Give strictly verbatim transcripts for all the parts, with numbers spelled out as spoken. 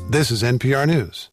This is N P R News.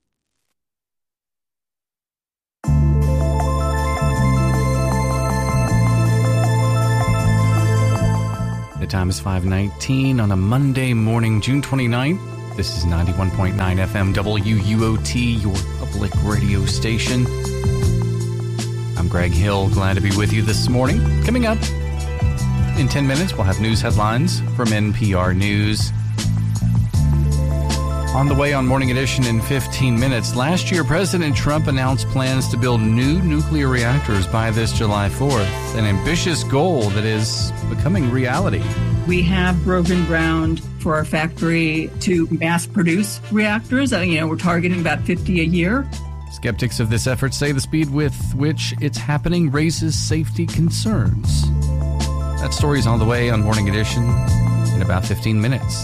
The time is five nineteen on a Monday morning, June twenty-ninth. This is ninety-one point nine F M W U O T, your public radio station. I'm Greg Hill, glad to be with you this morning. Coming up in ten minutes, we'll have news headlines from N P R News. On the way on Morning Edition in fifteen minutes, last year President Trump announced plans to build new nuclear reactors by this July fourth, an ambitious goal that is becoming reality. We have broken ground for our factory to mass produce reactors. You know, we're targeting about fifty a year. Skeptics of this effort say the speed with which it's happening raises safety concerns. That story's on the way on Morning Edition in about fifteen minutes.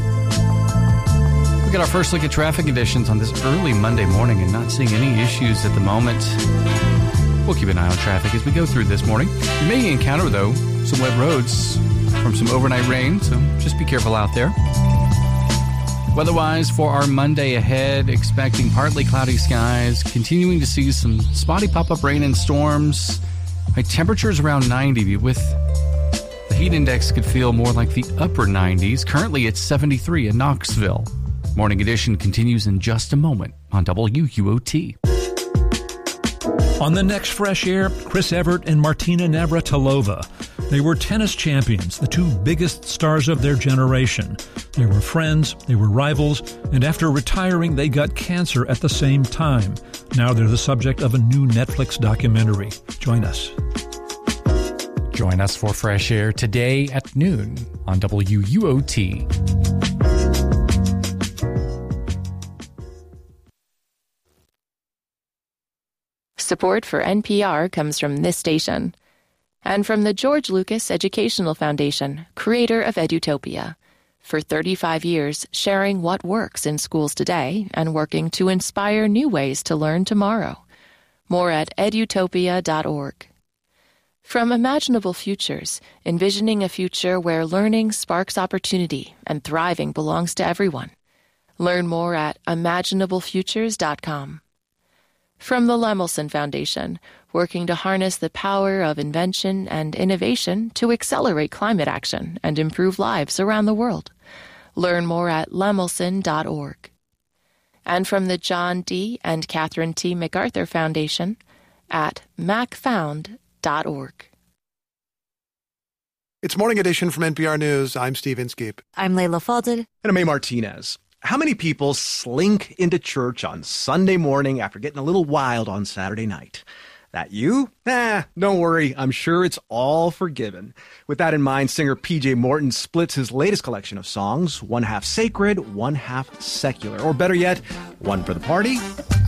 We got our first look at traffic conditions on this early Monday morning and not seeing any issues at the moment. We'll keep an eye on traffic as we go through this morning. You may encounter, though, some wet roads from some overnight rain, so just be careful out there. Weather-wise, for our Monday ahead, expecting partly cloudy skies, continuing to see some spotty pop-up rain and storms. High temperatures around ninety, with the heat index could feel more like the upper nineties. Currently, it's seventy-three in Knoxville. Morning Edition continues in just a moment on W U O T. On the next Fresh Air, Chris Evert and Martina Navratilova. They were tennis champions, the two biggest stars of their generation. They were friends, they were rivals, and after retiring, they got cancer at the same time. Now they're the subject of a new Netflix documentary. Join us. Join us for Fresh Air today at noon on W U O T. Support for N P R comes from this station and from the George Lucas Educational Foundation, creator of Edutopia. For thirty-five years, sharing what works in schools today and working to inspire new ways to learn tomorrow. More at edutopia dot org. From Imaginable Futures, envisioning a future where learning sparks opportunity and thriving belongs to everyone. Learn more at imaginable futures dot com. From the Lemelson Foundation, working to harness the power of invention and innovation to accelerate climate action and improve lives around the world. Learn more at lemelson dot org. And from the John D. and Catherine T. MacArthur Foundation at mac found dot org. It's Morning Edition from N P R News. I'm Steve Inskeep. I'm Layla Falded. And I'm A. Martinez. How many people slink into church on Sunday morning after getting a little wild on Saturday night? That you? Eh, don't worry. I'm sure it's all forgiven. With that in mind, singer P J Morton splits his latest collection of songs, one half sacred, one half secular. Or better yet, one for the party,